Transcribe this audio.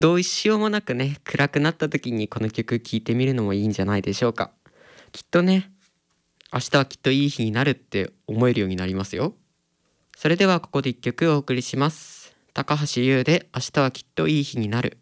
どうしようもなくね、暗くなった時にこの曲聴いてみるのもいいんじゃないでしょうか。きっとね、明日はきっといい日になるって思えるようになりますよ。それではここで一曲お送りします。高橋優で明日はきっといい日になる。